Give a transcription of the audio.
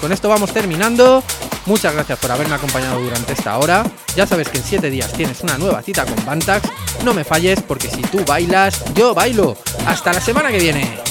con esto vamos terminando. Muchas gracias por haberme acompañado durante esta hora. Ya sabes que en 7 días tienes una nueva cita con Bantax. No me falles porque si tú bailas, yo bailo. ¡Hasta la semana que viene!